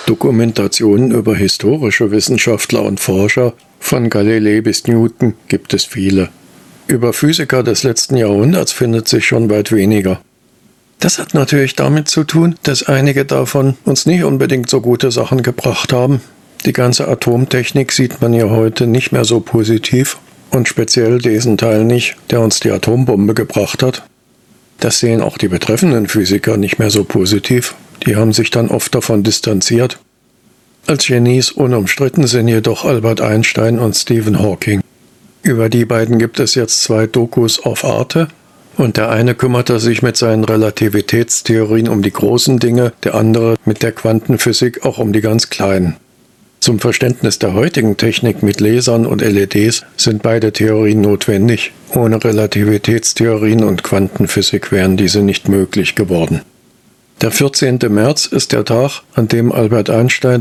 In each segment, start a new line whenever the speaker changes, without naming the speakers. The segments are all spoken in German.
Dokumentationen über historische Wissenschaftler und Forscher, von Galilei bis Newton, gibt es viele. Über Physiker des letzten Jahrhunderts findet sich schon weit weniger. Das hat natürlich damit zu tun, dass einige davon uns nicht unbedingt so gute Sachen gebracht haben. Die ganze Atomtechnik sieht man ja heute nicht mehr so positiv und speziell diesen Teil nicht, der uns die Atombombe gebracht hat. Das sehen auch die betreffenden Physiker nicht mehr so positiv. Die haben sich dann oft davon distanziert. Als Genies unumstritten sind jedoch Albert Einstein und Stephen Hawking. Über die beiden gibt es jetzt 2 Dokus auf Arte. Und der eine kümmerte sich mit seinen Relativitätstheorien um die großen Dinge, der andere mit der Quantenphysik auch um die ganz kleinen. Zum Verständnis der heutigen Technik mit Lasern und LEDs sind beide Theorien notwendig. Ohne Relativitätstheorien und Quantenphysik wären diese nicht möglich geworden. Der 14. März ist der Tag, an dem Albert Einstein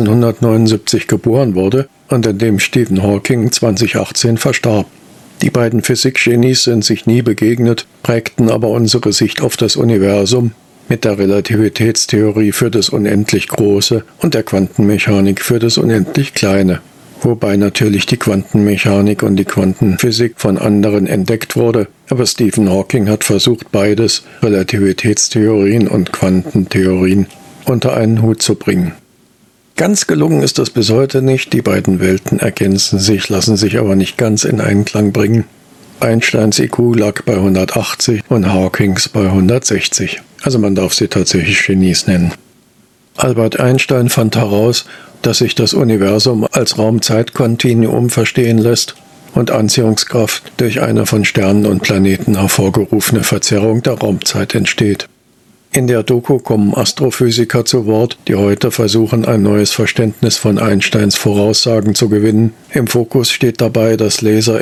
1879 geboren wurde und an dem Stephen Hawking 2018 verstarb. Die beiden Physikgenies sind sich nie begegnet, prägten aber unsere Sicht auf das Universum mit der Relativitätstheorie für das unendlich Große und der Quantenmechanik für das unendlich Kleine. Wobei natürlich die Quantenmechanik und die Quantenphysik von anderen entdeckt wurde, aber Stephen Hawking hat versucht, beides, Relativitätstheorien und Quantentheorien, unter einen Hut zu bringen. Ganz gelungen ist das bis heute nicht, die beiden Welten ergänzen sich, lassen sich aber nicht ganz in Einklang bringen. Einsteins IQ lag bei 180 und Hawkings bei 160, also man darf sie tatsächlich Genies nennen. Albert Einstein fand heraus, dass sich das Universum als Raum-Zeit-Kontinuum verstehen lässt und Anziehungskraft durch eine von Sternen und Planeten hervorgerufene Verzerrung der Raumzeit entsteht. In der Doku kommen Astrophysiker zu Wort, die heute versuchen, ein neues Verständnis von Einsteins Voraussagen zu gewinnen. Im Fokus steht dabei das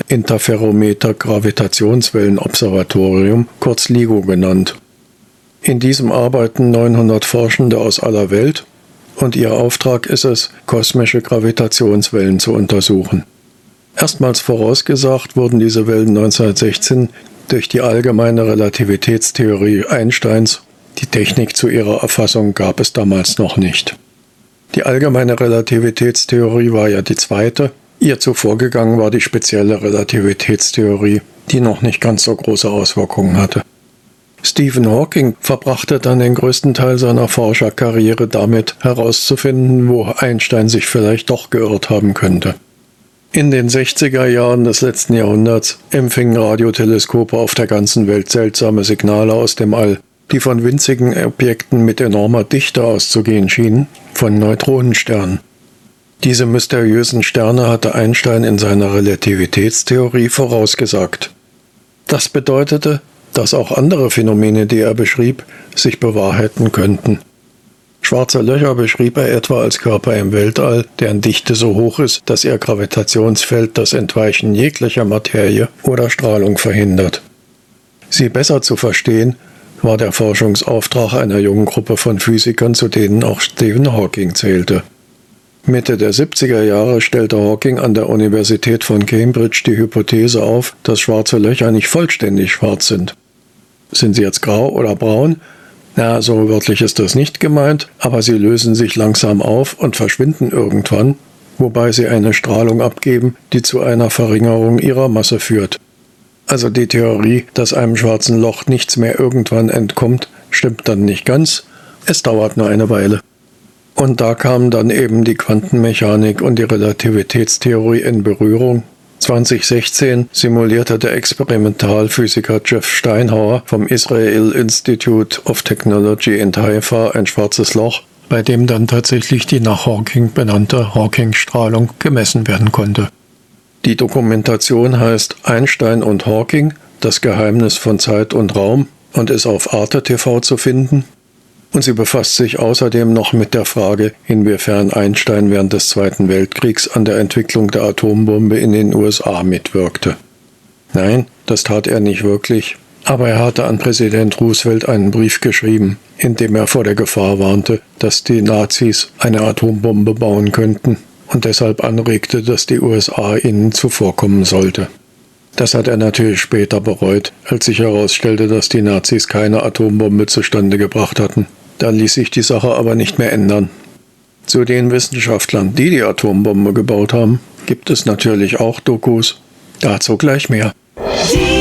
Laser-Interferometer-Gravitationswellenobservatorium, kurz LIGO genannt. In diesem arbeiten 900 Forschende aus aller Welt und ihr Auftrag ist es, kosmische Gravitationswellen zu untersuchen. Erstmals vorausgesagt wurden diese Wellen 1916 durch die allgemeine Relativitätstheorie Einsteins. Die Technik zu ihrer Erfassung gab es damals noch nicht. Die allgemeine Relativitätstheorie war ja die zweite. Ihr zuvor gegangen war die spezielle Relativitätstheorie, die noch nicht ganz so große Auswirkungen hatte. Stephen Hawking verbrachte dann den größten Teil seiner Forscherkarriere damit, herauszufinden, wo Einstein sich vielleicht doch geirrt haben könnte. In den 60er Jahren des letzten Jahrhunderts empfingen Radioteleskope auf der ganzen Welt seltsame Signale aus dem All, die von winzigen Objekten mit enormer Dichte auszugehen schienen, von Neutronensternen. Diese mysteriösen Sterne hatte Einstein in seiner Relativitätstheorie vorausgesagt. Das bedeutete, dass auch andere Phänomene, die er beschrieb, sich bewahrheiten könnten. Schwarze Löcher beschrieb er etwa als Körper im Weltall, deren Dichte so hoch ist, dass ihr Gravitationsfeld das Entweichen jeglicher Materie oder Strahlung verhindert. Sie besser zu verstehen, war der Forschungsauftrag einer jungen Gruppe von Physikern, zu denen auch Stephen Hawking zählte. Mitte der 70er Jahre stellte Hawking an der Universität von Cambridge die Hypothese auf, dass schwarze Löcher nicht vollständig schwarz sind. Sind sie jetzt grau oder braun? Na, so wörtlich ist das nicht gemeint, aber sie lösen sich langsam auf und verschwinden irgendwann, wobei sie eine Strahlung abgeben, die zu einer Verringerung ihrer Masse führt. Also die Theorie, dass einem schwarzen Loch nichts mehr irgendwann entkommt, stimmt dann nicht ganz. Es dauert nur eine Weile. Und da kamen dann eben die Quantenmechanik und die Relativitätstheorie in Berührung. 2016 simulierte der Experimentalphysiker Jeff Steinhauer vom Israel Institute of Technology in Haifa ein schwarzes Loch, bei dem dann tatsächlich die nach Hawking benannte Hawking-Strahlung gemessen werden konnte. Die Dokumentation heißt Einstein und Hawking, das Geheimnis von Zeit und Raum und ist auf Arte TV zu finden. Und sie befasst sich außerdem noch mit der Frage, inwiefern Einstein während des Zweiten Weltkriegs an der Entwicklung der Atombombe in den USA mitwirkte. Nein, das tat er nicht wirklich, aber er hatte an Präsident Roosevelt einen Brief geschrieben, in dem er vor der Gefahr warnte, dass die Nazis eine Atombombe bauen könnten und deshalb anregte, dass die USA ihnen zuvorkommen sollte. Das hat er natürlich später bereut, als sich herausstellte, dass die Nazis keine Atombombe zustande gebracht hatten. Da ließ sich die Sache aber nicht mehr ändern. Zu den Wissenschaftlern, die die Atombombe gebaut haben, gibt es natürlich auch Dokus. Dazu gleich mehr.